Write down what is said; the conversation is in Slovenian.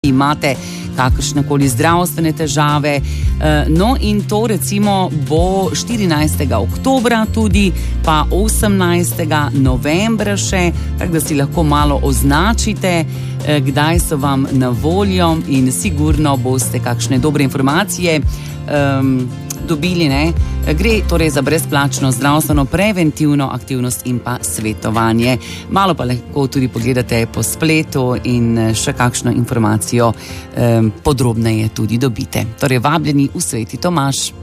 imate kakršnekoli zdravstvene težave. No in to recimo bo 14. oktobra tudi, pa 18. novembra še, tako da si lahko malo označite, kdaj so vam na voljo in sigurno boste kakšne dobre informacije dobili, ne? Gre torej za brezplačno zdravstveno preventivno aktivnost in pa svetovanje. Malo pa lahko tudi pogledate po spletu in še kakšno informacijo podrobneje tudi dobite. Torej vabljeni v Sveti Tomaž.